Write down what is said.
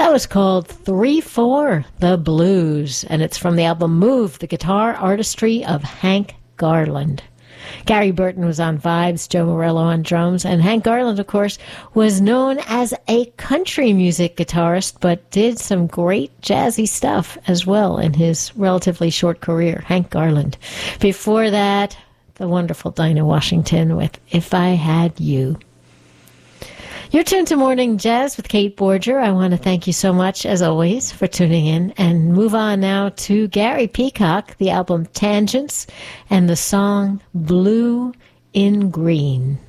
That was called 3/4, The Blues, and it's from the album Move, the guitar artistry of Hank Garland. Gary Burton was on vibes, Joe Morello on drums, and Hank Garland, of course, was known as a country music guitarist, but did some great jazzy stuff as well in his relatively short career. Hank Garland. Before that, the wonderful Dinah Washington with If I Had You. You're tuned to Morning Jazz with Kate Borger. I want to thank you so much, as always, for tuning in, and move on now to Gary Peacock, the album Tangents, and the song Blue in Green.